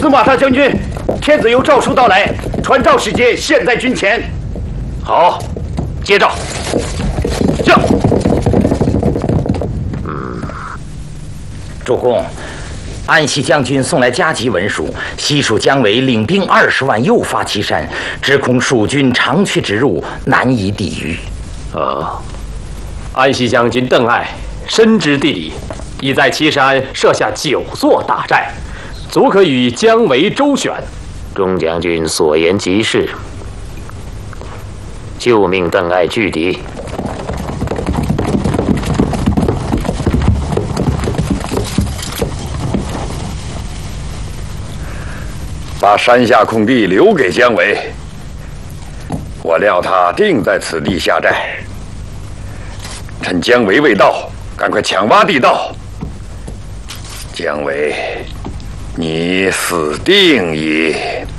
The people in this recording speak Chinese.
司马大将军，天子有诏书到来，传诏使节现在军前。 好，接诏。将。 主公，安西将军送来加急文书，西蜀姜维领兵20万诱发岐山，只恐蜀军长驱直入，难以抵御。 安西将军邓艾深知地理，已在岐山设下9座大寨，足可与姜维周旋。 钟将军所言极是，就命邓艾拒敌。 把山下空地留给姜维，我料他定在此地下寨。趁姜维未到，赶快抢挖地道。姜维，你死定矣！